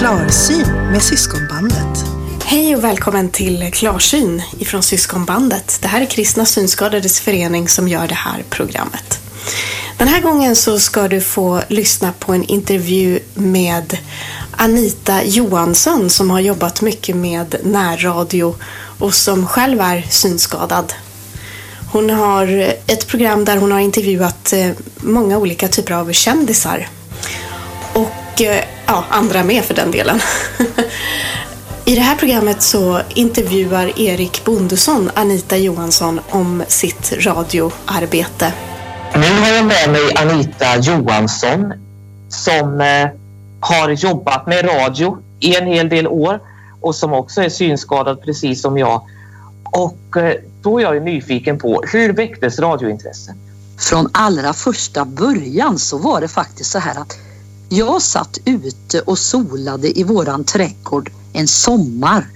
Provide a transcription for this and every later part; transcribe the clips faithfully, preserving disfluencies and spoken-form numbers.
Klarsyn med Syskonbandet. Hej och välkommen till Klarsyn ifrån Syskonbandet. Det här är Kristna Synskadades förening som gör det här programmet. Den här gången så ska du få lyssna på en intervju med Anita Johansson som har jobbat mycket med närradio och som själv är synskadad. Hon har ett program där hon har intervjuat många olika typer av kändisar. Och ja, andra med för den delen. I det här programmet så intervjuar Erik Bondesson Anita Johansson om sitt radioarbete. Nu har jag med mig Anita Johansson som eh, har jobbat med radio i en hel del år och som också är synskadad precis som jag. Och eh, då är jag nyfiken på, hur väcktes radiointresset? Från allra första början så var det faktiskt så här att jag satt ute och solade i våran trädgård en sommar.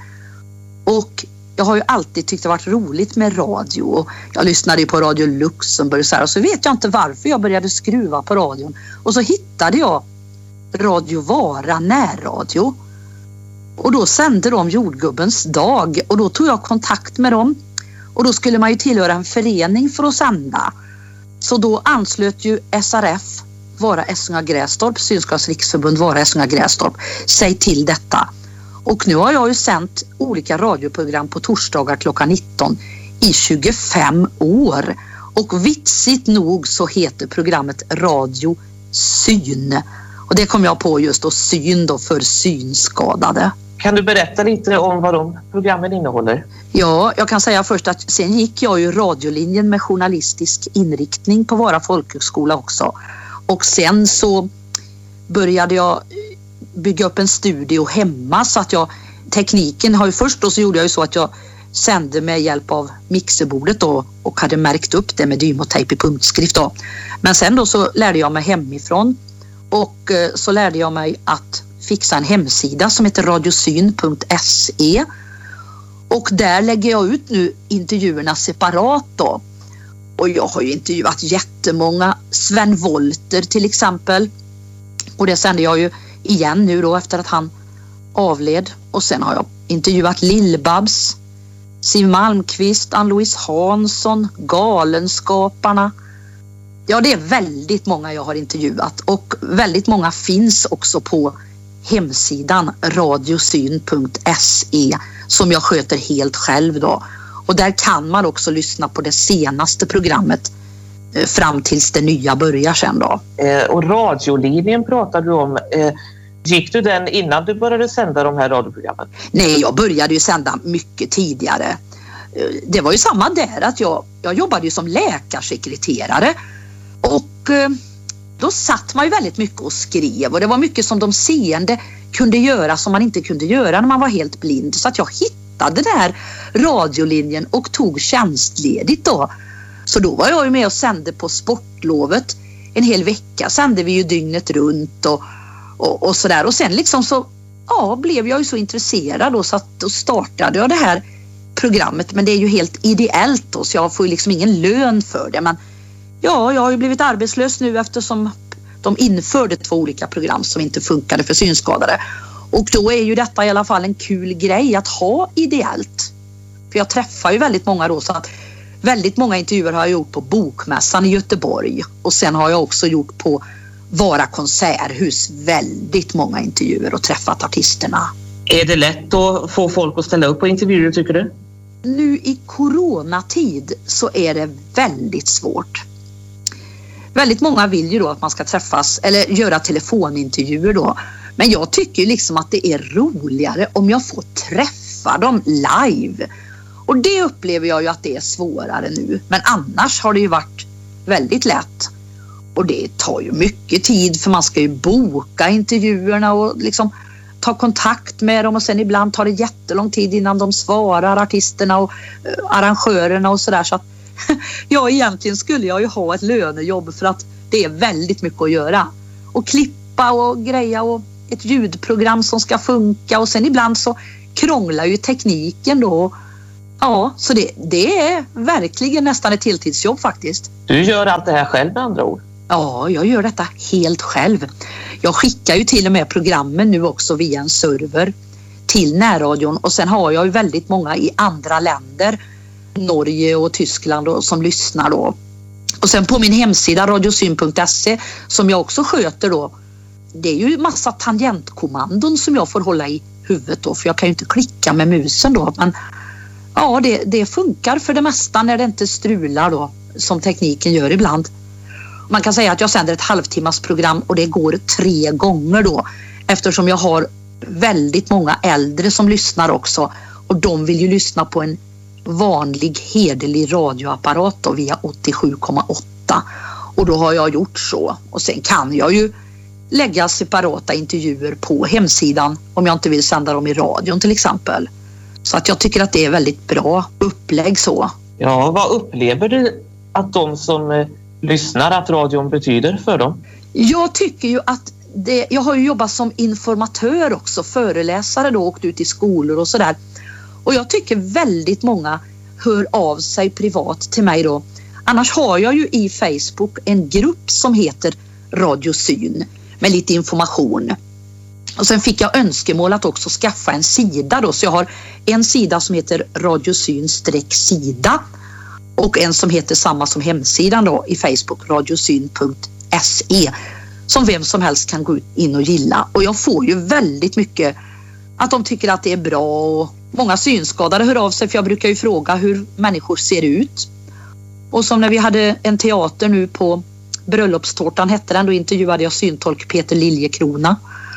Och jag har ju alltid tyckt det varit roligt med radio. Och jag lyssnade ju på Radio Luxemburg så här, och så vet jag inte varför jag började skruva på radion. Och så hittade jag Radio Vara, närradio. Och då sände de Jordgubbens dag. Och då tog jag kontakt med dem. Och då skulle man ju tillhöra en förening för att sända. Så då anslöt ju S R F, Vara Essunga Grästorp, Synskadades riksförbund Vara Essunga Grästorp, sig till detta. Och nu har jag ju sänt olika radioprogram på torsdagar klockan nitton i tjugofem år. Och vitsigt nog så heter programmet Radio Syn. Och det kom jag på just då, syn då för synskadade. Kan du berätta lite om vad de programmen innehåller? Ja, jag kan säga först att sen gick jag ju radiolinjen med journalistisk inriktning på Vara folkhögskola också. Och sen så började jag bygga upp en studio hemma så att jag, tekniken har ju först då så gjorde jag ju så att jag sände med hjälp av mixerbordet då och hade märkt upp det med dymotejp i punktskrift då. Men sen då så lärde jag mig hemifrån och eh, så lärde jag mig att fixa en hemsida som heter radiosyn punkt se och där lägger jag ut nu intervjuerna separat då. Och jag har ju intervjuat jättemånga, Sven Wollter till exempel. Och det sände jag ju igen nu då efter att han avled. Och sen har jag intervjuat Lill-Babs, Siw Malmkvist, Ann-Louise Hansson, Galenskaparna. Ja, det är väldigt många jag har intervjuat. Och väldigt många finns också på hemsidan radiosyn punkt se som jag sköter helt själv då. Och där kan man också lyssna på det senaste programmet eh, fram tills det nya börjar sen då. Eh, och radiolinjen pratade du om. Eh, gick du den innan du började sända de här radioprogrammen? Nej, jag började ju sända mycket tidigare. Eh, det var ju samma där att jag, jag jobbade ju som läkarsekreterare. Och eh, då satt man ju väldigt mycket och skrev. Och det var mycket som de seende kunde göra som man inte kunde göra när man var helt blind. Så att jag hittade den här radiolinjen och tog tjänstledigt då. Så då var jag ju med och sände på sportlovet en hel vecka. Sände vi ju dygnet runt och, och, och sådär. Och sen liksom så ja, blev jag ju så intresserad då så att då startade jag det här programmet. Men det är ju helt ideellt då så jag får ju liksom ingen lön för det. Men ja, jag har ju blivit arbetslös nu eftersom de införde två olika program som inte funkade för synskadade. Och då är ju detta i alla fall en kul grej att ha ideellt. För jag träffar ju väldigt många då så att väldigt många intervjuer har jag gjort på Bokmässan i Göteborg. Och sen har jag också gjort på Vara konserthus väldigt många intervjuer och träffat artisterna. Är det lätt att få folk att ställa upp på intervjuer tycker du? Nu i coronatid så är det väldigt svårt. Väldigt många vill ju då att man ska träffas eller göra telefonintervjuer då. Men jag tycker liksom att det är roligare om jag får träffa dem live. Och det upplever jag ju att det är svårare nu. Men annars har det ju varit väldigt lätt. Och det tar ju mycket tid för man ska ju boka intervjuerna och liksom ta kontakt med dem. Och sen ibland tar det jättelång tid innan de svarar, artisterna och arrangörerna och sådär. Så att ja, egentligen skulle jag ju ha ett lönejobb för att det är väldigt mycket att göra. Och klippa och greja och ett ljudprogram som ska funka och sen ibland så krånglar ju tekniken då. Ja, så det, det är verkligen nästan ett heltidsjobb faktiskt. Du gör allt det här själv med andra ord? Ja, jag gör detta helt själv. Jag skickar ju till och med programmen nu också via en server till närradion, och sen har jag ju väldigt många i andra länder, Norge och Tyskland då, som lyssnar då. Och sen på min hemsida radiosyn punkt se som jag också sköter då, det är ju massa tangentkommandon som jag får hålla i huvudet då, för jag kan ju inte klicka med musen då, men ja, det, det funkar för det mesta när det inte strular då, som tekniken gör ibland. Man kan säga att jag sänder ett halvtimmas program och det går tre gånger då, eftersom jag har väldigt många äldre som lyssnar också, och de vill ju lyssna på en vanlig hederlig radioapparat då, via åttiosju komma åtta, och då har jag gjort så. Och sen kan jag ju lägga separata intervjuer på hemsidan om jag inte vill sända dem i radion till exempel. Så att jag tycker att det är väldigt bra upplägg så. Ja, vad upplever du att de som eh, lyssnar, att radion betyder för dem? Jag tycker ju att det, jag har ju jobbat som informatör också, föreläsare då, åkt ut i skolor och sådär. Och jag tycker väldigt många hör av sig privat till mig då. Annars har jag ju i Facebook en grupp som heter Radiosyn med lite information. Och sen fick jag önskemål att också skaffa en sida då. Så jag har en sida som heter radiosyn-sida och en som heter samma som hemsidan då i Facebook, radiosyn punkt se, som vem som helst kan gå in och gilla. Och jag får ju väldigt mycket att de tycker att det är bra, och många synskadade hör av sig, för jag brukar ju fråga hur människor ser ut. Och som när vi hade en teater nu på Bröllopstårtan hette den, då intervjuade jag syntolk Peter Liljekrona.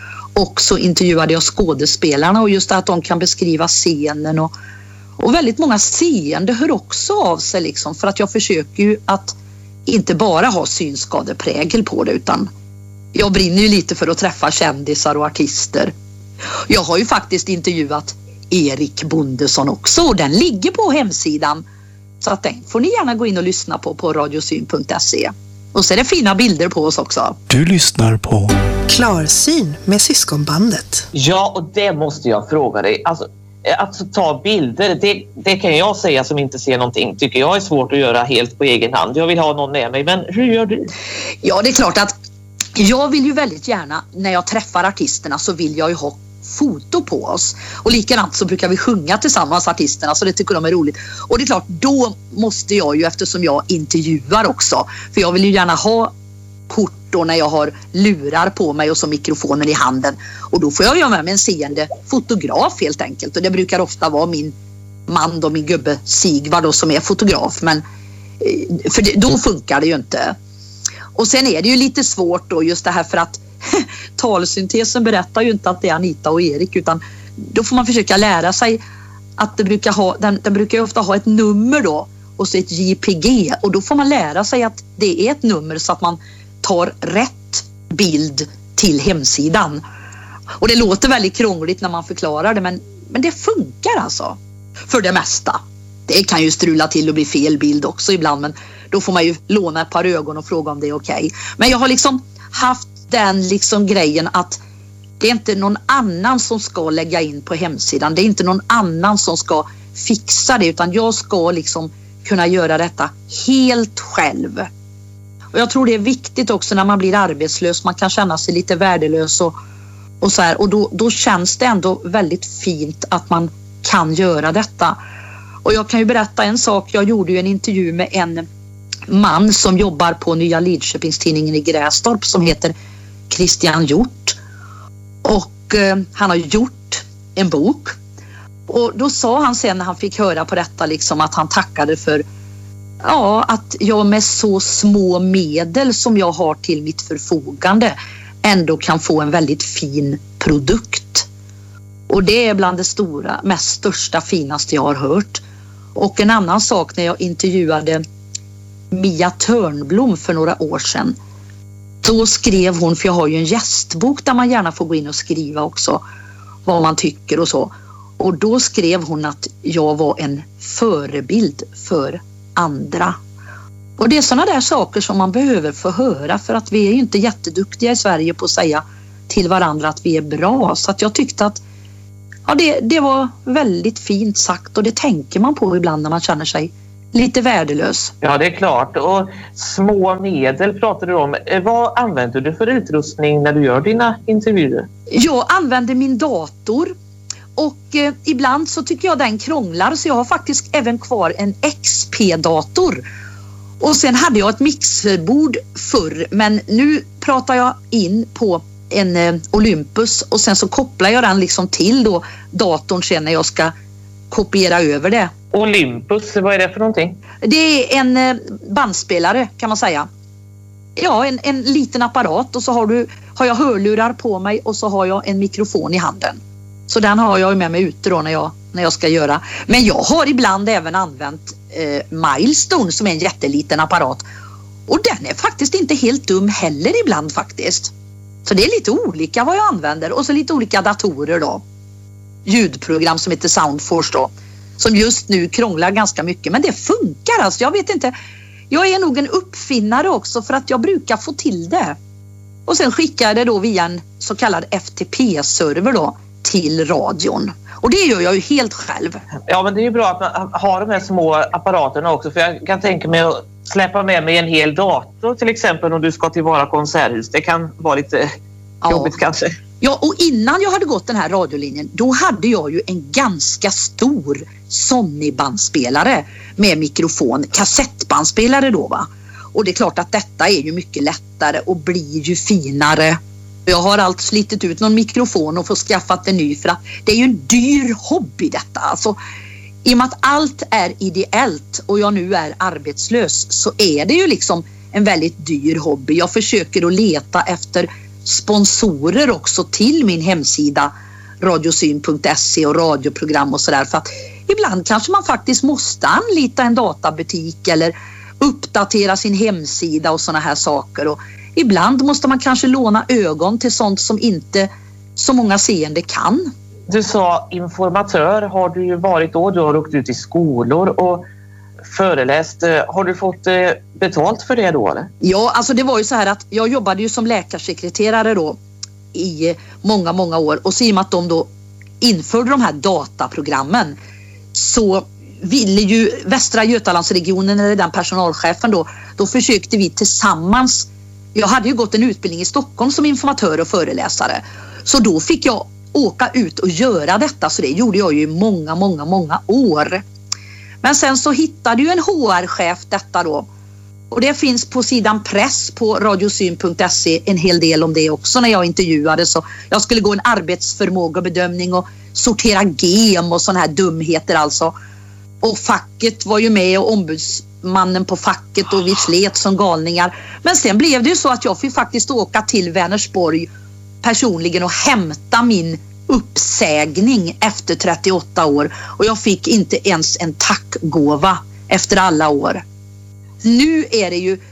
Och så intervjuade jag skådespelarna, och just det att de kan beskriva scenen, och, och väldigt många seende hör också av sig liksom, för att jag försöker ju att inte bara ha synskadeprägel på det, utan jag brinner ju lite för att träffa kändisar och artister. Jag har ju faktiskt intervjuat Erik Bondesson också, och den ligger på hemsidan, så att den får ni gärna gå in och lyssna på på radiosyn punkt se. Och så är det fina bilder på oss också. Du lyssnar på Klarsyn med Syskonbandet. Ja, och det måste jag fråga dig. Alltså, att ta bilder, det, det kan jag säga som inte ser någonting, tycker jag är svårt att göra helt på egen hand. Jag vill ha någon med mig, men hur gör du? Ja, det är klart att jag vill ju väldigt gärna, när jag träffar artisterna så vill jag ju ha foto på oss. Och likadant så brukar vi sjunga tillsammans, artisterna, så det tycker de är roligt. Och det är klart, då måste jag ju, eftersom jag intervjuar också, för jag vill ju gärna ha kort då när jag har lurar på mig och så mikrofonen i handen. Och då får jag göra med mig en seende fotograf helt enkelt. Och det brukar ofta vara min man då, min gubbe Sigvard då, som är fotograf. Men för det, då funkar det ju inte. Och sen är det ju lite svårt då just det här, för att talsyntesen berättar ju inte att det är Anita och Erik, utan då får man försöka lära sig att det brukar ha, den, den brukar ju ofta ha ett nummer då och så ett J P G, och då får man lära sig att det är ett nummer så att man tar rätt bild till hemsidan. Och det låter väldigt krångligt när man förklarar det, men, men det funkar alltså för det mesta. Det kan ju strula till och bli fel bild också ibland, men då får man ju låna ett par ögon och fråga om det är okej. Okay. Men jag har liksom haft den liksom grejen att det är inte någon annan som ska lägga in på hemsidan. Det är inte någon annan som ska fixa det, utan jag ska liksom kunna göra detta helt själv. Och jag tror det är viktigt också när man blir arbetslös. Man kan känna sig lite värdelös och, och så här. Och då, då känns det ändå väldigt fint att man kan göra detta. Och jag kan ju berätta en sak. Jag gjorde ju en intervju med en man som jobbar på Nya Lidköpingstidningen i Grästorp som heter Christian Hjort. Och eh, han har gjort en bok. Och då sa han sen när han fick höra på detta liksom att han tackade för ja, att jag med så små medel som jag har till mitt förfogande ändå kan få en väldigt fin produkt. Och det är bland det stora, mest största, finaste jag har hört. Och en annan sak när jag intervjuade Mia Törnblom för några år sedan. Då skrev hon, för jag har ju en gästbok där man gärna får gå in och skriva också vad man tycker och så. Och då skrev hon att jag var en förebild för andra. Och det är sådana där saker som man behöver få höra, för att vi är ju inte jätteduktiga i Sverige på att säga till varandra att vi är bra. Så att jag tyckte att ja, det, det var väldigt fint sagt, och det tänker man på ibland när man känner sig lite värdelös. Ja, det är klart. Och små medel pratar du om. Vad använder du för utrustning när du gör dina intervjuer? Jag använder min dator och eh, ibland så tycker jag den krånglar, så jag har faktiskt även kvar en X P-dator. Och sen hade jag ett mixerbord förr, men nu pratar jag in på en eh, Olympus och sen så kopplar jag den liksom till då datorn sen när jag ska kopiera över det. Olympus, vad är det för någonting? Det är en eh, bandspelare kan man säga. Ja, en, en liten apparat och så har, du, har jag hörlurar på mig och så har jag en mikrofon i handen. Så den har jag med mig ute då när jag, när jag ska göra. Men jag har ibland även använt eh, Milestone som är en jätteliten apparat. Och den är faktiskt inte helt dum heller ibland faktiskt. Så det är lite olika vad jag använder. Och så lite olika datorer då. Ljudprogram som heter Soundforce då. Som just nu krånglar ganska mycket. Men det funkar alltså. Jag vet inte. Jag är nog en uppfinnare också för att jag brukar få till det. Och sen skickar jag det då via en så kallad F T P-server då till radion. Och det gör jag ju helt själv. Ja, men det är ju bra att man har de här små apparaterna också. För jag kan tänka mig att släppa med mig en hel dator till exempel om du ska tillvara konserthus. Det kan vara lite ja. jobbigt kanske. Ja, och innan jag hade gått den här radiolinjen då hade jag ju en ganska stor Sony-bandspelare med mikrofon, kassettbandspelare då va. Och det är klart att detta är ju mycket lättare och blir ju finare. Jag har allt slitit ut någon mikrofon och får skaffat en ny för att det är ju en dyr hobby detta. Alltså, i och med att allt är ideellt och jag nu är arbetslös så är det ju liksom en väldigt dyr hobby. Jag försöker att leta efter sponsorer också till min hemsida radiosyn punkt se och radioprogram och sådär. För att ibland kanske man faktiskt måste anlita en databutik eller uppdatera sin hemsida och såna här saker. Och ibland måste man kanske låna ögon till sånt som inte så många seende kan. Du sa informatör, har du ju varit då? Du har åkt ut i skolor och föreläst. Har du fått betalt för det då eller? Ja, alltså det var ju så här att jag jobbade ju som läkarsekreterare då i många, många år. Och så i och med att de då införde de här dataprogrammen så ville ju Västra Götalandsregionen eller den personalchefen då, då försökte vi tillsammans. Jag hade ju gått en utbildning i Stockholm som informatör och föreläsare. Så då fick jag åka ut och göra detta. Så det gjorde jag ju i många, många, många år. Men sen så hittade ju en H R-chef detta då. Och det finns på sidan press på radiosyn punkt se en hel del om det också när jag intervjuade. Så jag skulle gå en arbetsförmågebedömning och sortera gem och såna här dumheter alltså. Och facket var ju med och ombudsmannen på facket och vi slet som galningar. Men sen blev det ju så att jag fick faktiskt åka till Vänersborg personligen och hämta min uppsägning efter trettioåtta år. Och jag fick inte ens en tackgåva efter alla år. Nu är det ju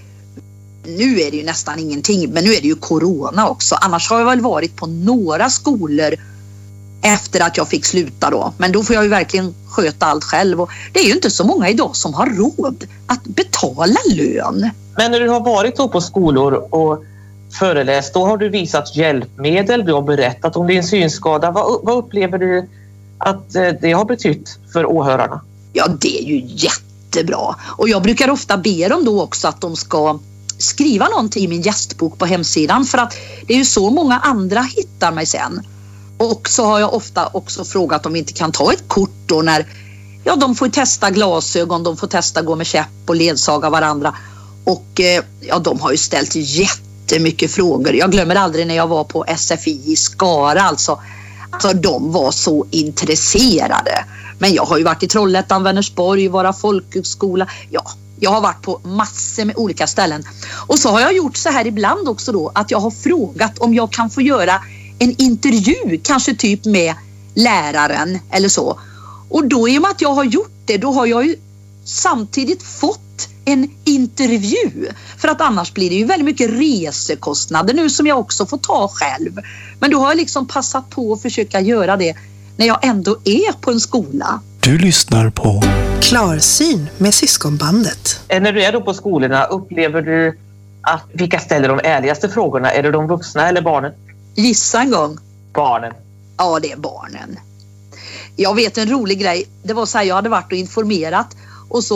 nu är det ju nästan ingenting, men nu är det ju corona också. Annars har jag väl varit på några skolor efter att jag fick sluta då. Men då får jag ju verkligen sköta allt själv. Och det är ju inte så många idag som har råd att betala lön. Men när du har varit då på skolor och föreläst, då har du visat hjälpmedel. Du har berättat om din synskada. Vad, vad upplever du att det har betytt för åhörarna? Ja, det är ju jättebra. Och jag brukar ofta be dem då också att de ska skriva någonting i min gästbok på hemsidan. För att det är ju så många andra hittar mig sen. Och så har jag ofta också frågat om vi inte kan ta ett kort då när ja, de får testa glasögon, de får testa gå med käpp och ledsaga varandra. Och eh, ja, de har ju ställt jättemycket frågor. Jag glömmer aldrig när jag var på S F I i Skara alltså. Alltså de var så intresserade. Men jag har ju varit i Trollhättan, Vänersborg, Vara folkhögskola. Ja, jag har varit på massor med olika ställen. Och så har jag gjort så här ibland också då att jag har frågat om jag kan få göra en intervju, kanske typ med läraren eller så. Och då i och med att jag har gjort det, då har jag ju samtidigt fått en intervju. För att annars blir det ju väldigt mycket resekostnader nu som jag också får ta själv. Men då har jag liksom passat på att försöka göra det när jag ändå är på en skola. Du lyssnar på Klarsyn med Syskonbandet. När du är då på skolorna, upplever du att vilka ställer de ärligaste frågorna? Är det de vuxna eller barnen? Gissa en gång. Barnen. Ja, det är barnen. Jag vet en rolig grej. Det var så här, jag hade varit och informerat och så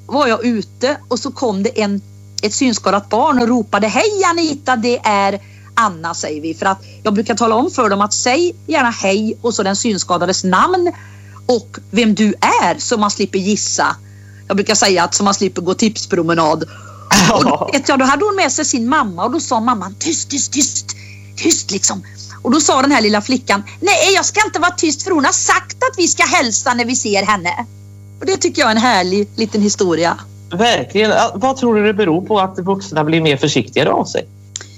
var jag ute och så kom det en, ett synskadat barn och ropade: hej Anita, det är Anna, säger vi. För att jag brukar tala om för dem att säg gärna hej och så den synskadades namn och vem du är, så man slipper gissa. Jag brukar säga att så man slipper gå tipspromenad. Och då, vet jag, då hade hon med sig sin mamma och då sa mamman: tyst, tyst, tyst, tyst liksom. Och då sa den här lilla flickan: nej, jag ska inte vara tyst för hon har sagt att vi ska hälsa när vi ser henne. Och det tycker jag är en härlig liten historia. Verkligen. Vad tror du det beror på att vuxna blir mer försiktiga av sig?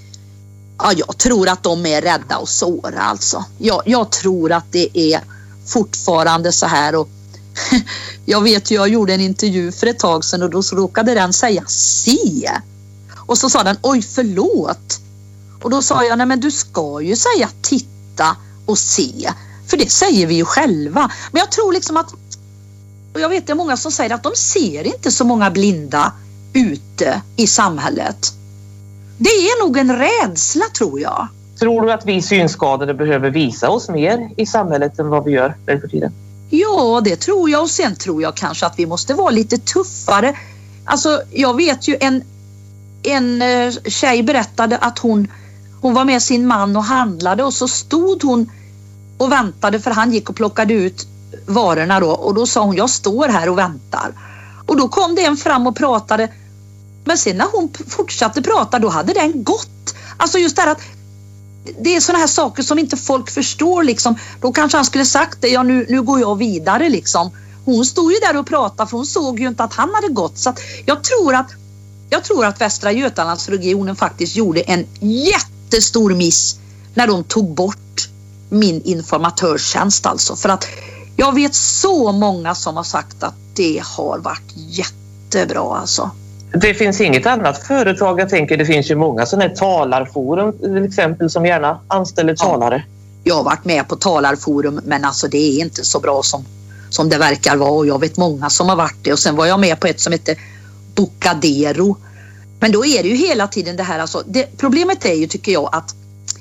Ja, jag tror att de är rädda och såra alltså. Jag, jag tror att det är fortfarande så här. Och jag vet ju, jag gjorde en intervju för ett tag sedan och då så råkade den säga se. Och så sa den: oj, förlåt. Och då sa jag: nej, men du ska ju säga titta och se. För det säger vi ju själva. Men jag tror liksom att, och jag vet det är många som säger att de ser inte så många blinda ute i samhället. Det är nog en rädsla, tror jag. Tror du att vi synskadade behöver visa oss mer i samhället än vad vi gör för tiden? Ja, det tror jag. Och sen tror jag kanske att vi måste vara lite tuffare. Alltså, jag vet ju en, en tjej berättade att hon, hon var med sin man och handlade och så stod hon och väntade för han gick och plockade ut varorna då. Och då sa hon: jag står här och väntar. Och då kom det en fram och pratade. Men sen när hon fortsatte prata, då hade den gått. Alltså just det här att det är såna här saker som inte folk förstår liksom. Då kanske han skulle sagt det: ja, nu, nu går jag vidare liksom. Hon stod ju där och pratade för hon såg ju inte att han hade gått. Så att jag tror att jag tror att Västra Götalandsregionen faktiskt gjorde en jättestor miss när de tog bort min informatörstjänst alltså. För att jag vet så många som har sagt att det har varit jättebra alltså. Det finns inget annat företag, jag tänker det finns ju många sådana här talarforum till exempel som gärna anställer talare. Ja, jag har varit med på talarforum men alltså det är inte så bra som, som det verkar vara och jag vet många som har varit det och sen var jag med på ett som heter Bocadero. Men då är det ju hela tiden det här alltså, det, problemet är ju tycker jag att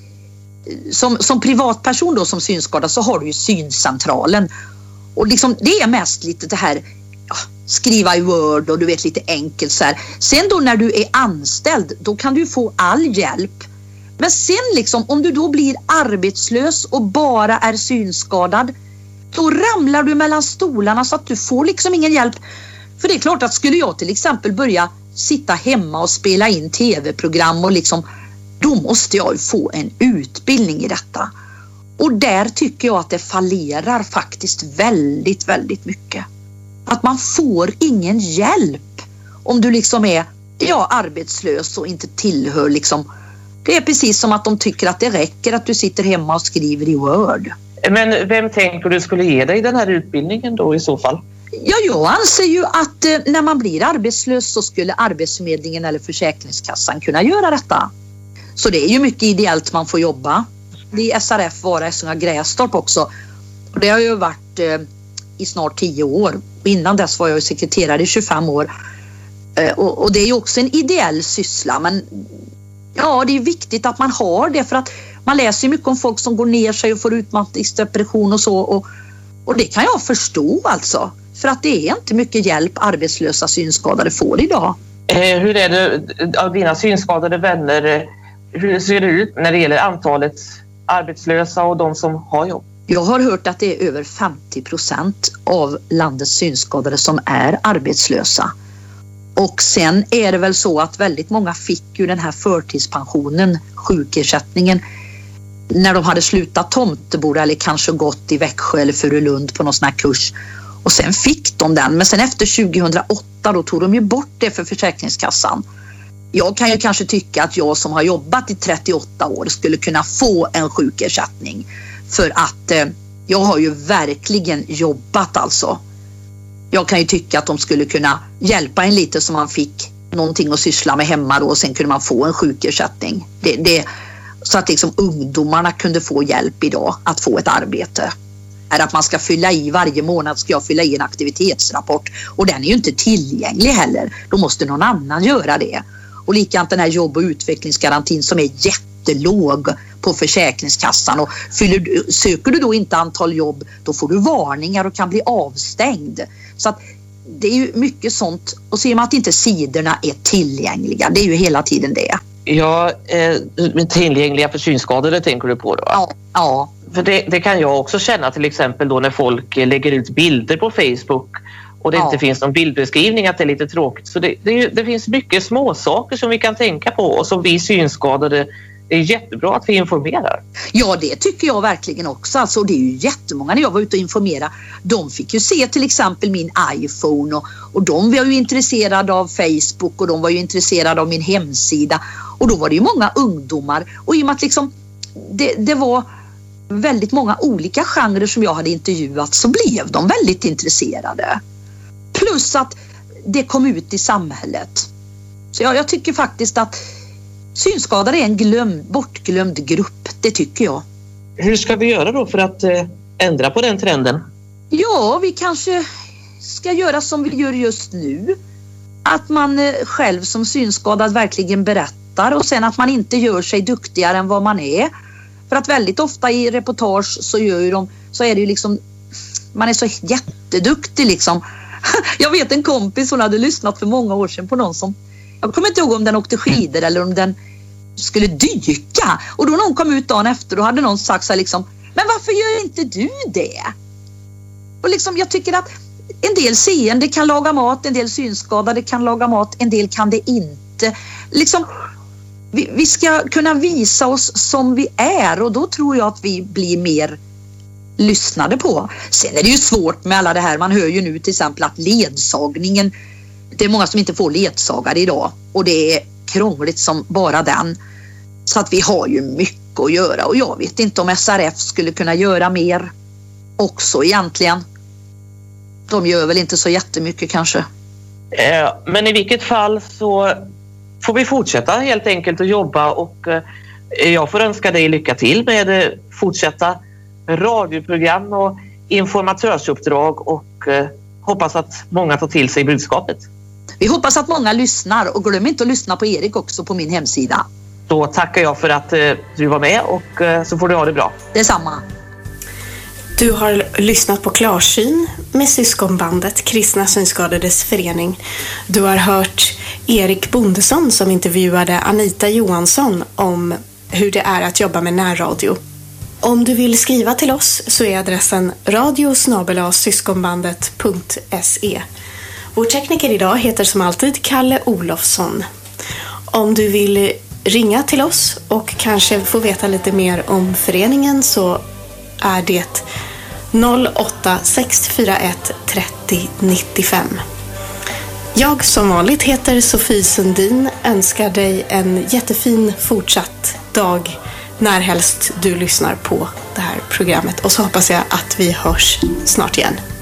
som, som privatperson då som synskadad så har du ju syncentralen och liksom det är mest lite det här ja, skriva i Word och du vet lite enkelt så här. Sen då när du är anställd då kan du få all hjälp. Men sen liksom om du då blir arbetslös och bara är synskadad då ramlar du mellan stolarna så att du får liksom ingen hjälp. För det är klart att skulle jag till exempel börja sitta hemma och spela in tv-program och liksom då måste jag ju få en utbildning i detta. Och där tycker jag att det fallerar faktiskt väldigt, väldigt mycket. Att man får ingen hjälp om du liksom är ja, arbetslös och inte tillhör liksom. Det är precis som att de tycker att det räcker att du sitter hemma och skriver i Word. Men vem tänker du skulle ge dig den här utbildningen då i så fall? Ja, jag anser ju att eh, när man blir arbetslös så skulle Arbetsförmedlingen eller Försäkringskassan kunna göra detta. Så det är ju mycket ideellt man får jobba. Det är S R F Vara Essunga Grästorp också. Och det har ju varit eh, i snart tio år. Och innan dess var jag sekreterare i tjugofem år. Eh, och, och det är ju också en ideell syssla. Men ja, det är viktigt att man har det för att man läser ju mycket om folk som går ner sig och får utmattningsdepression och så. Och, och det kan jag förstå alltså. För att det är inte mycket hjälp arbetslösa synskadade får idag. Eh, hur är det av dina synskadade vänner? Hur ser det ut när det gäller antalet arbetslösa och de som har jobb? Jag har hört att det är över femtio procent av landets synskadade som är arbetslösa. Och sen är det väl så att väldigt många fick ju den här förtidspensionen, sjukersättningen, när de hade slutat Tomteboda eller kanske gått i Växjö eller Furulund på någon sån här kurs. Och sen fick de den, men sen efter tjugohundraåtta då tog de ju bort det för Försäkringskassan. Jag kan ju kanske tycka att jag som har jobbat i trettioåtta år skulle kunna få en sjukersättning. För att eh, jag har ju verkligen jobbat alltså. Jag kan ju tycka att de skulle kunna hjälpa en lite så man fick någonting att syssla med hemma då och sen kunde man få en sjukersättning. Det, det, så att liksom ungdomarna kunde få hjälp idag att få ett arbete. Är att man ska fylla i varje månad ska jag fylla i en aktivitetsrapport och den är ju inte tillgänglig heller. Då måste någon annan göra det. Och likadant den här jobb- och utvecklingsgarantin som är jättelåg på Försäkringskassan. Och fyller, söker du då inte antal jobb då får du varningar och kan bli avstängd. Så att det är ju mycket sånt. Och ser man att inte sidorna är tillgängliga, det är ju hela tiden det. Ja, eh, tillgängliga för synskadade tänker du på då? Ja, ja. För det, det kan jag också känna till exempel då när folk lägger ut bilder på Facebook och det ja. inte finns någon bildbeskrivning, att det är lite tråkigt. Så det, det, det finns mycket små saker som vi kan tänka på och som vi synskadade är jättebra att vi informerar. Ja, det tycker jag verkligen också. Alltså, det är ju jättemånga när jag var ute och informera. De fick ju se till exempel min iPhone och, och de var ju intresserade av Facebook och de var ju intresserade av min hemsida. Och då var det ju många ungdomar. Och i och med att liksom, det, det var väldigt många olika genrer som jag hade intervjuat, så blev de väldigt intresserade. Plus att det kom ut i samhället. Så jag, jag tycker faktiskt att synskadade är en glömd, bortglömd grupp, det tycker jag. Hur ska vi göra då för att eh, ändra på den trenden? Ja, vi kanske ska göra som vi gör just nu. Att man eh, själv som synskadad verkligen berättar och sen att man inte gör sig duktigare än vad man är. För att väldigt ofta i reportage så, gör ju de, så är det ju liksom, man är så jätteduktig liksom. Jag vet en kompis, hon hade lyssnat för många år sedan på någon som, jag kommer inte ihåg om den åkte skidor eller om den skulle dyka. Och då någon kom ut dagen efter, då hade någon sagt så här liksom, men varför gör inte du det? Och liksom, jag tycker att en del seende kan laga mat, en del synskadade kan laga mat, en del kan det inte. Liksom, vi, vi ska kunna visa oss som vi är och då tror jag att vi blir mer lyssnade på. Sen är det ju svårt med alla det här, man hör ju nu till exempel att ledsagningen, det är många som inte får ledsagare idag och det är krångligt som bara den. Så att vi har ju mycket att göra och jag vet inte om S R F skulle kunna göra mer också egentligen. De gör väl inte så jättemycket kanske. Eh, men i vilket fall så får vi fortsätta helt enkelt att jobba och eh, jag får önska dig lycka till med eh, fortsätta radioprogram och informatörsuppdrag och eh, hoppas att många tar till sig budskapet. Vi hoppas att många lyssnar och glöm inte att lyssna på Erik också på min hemsida. Då tackar jag för att eh, du var med och eh, så får du ha det bra. Detsamma. Du har lyssnat på Klarsyn med syskonbandet Kristna synskadades förening. Du har hört Erik Bondesson som intervjuade Anita Johansson om hur det är att jobba med närradio. Om du vill skriva till oss så är adressen radio snabel-a syskonbandet punkt se. Vår tekniker idag heter som alltid Kalle Olofsson. Om du vill ringa till oss och kanske få veta lite mer om föreningen så är det noll åtta sex fyra ett trettio nittiofem. Jag som vanligt heter Sofie Sundin, önskar dig en jättefin fortsatt dag när helst du lyssnar på det här programmet och så hoppas jag att vi hörs snart igen.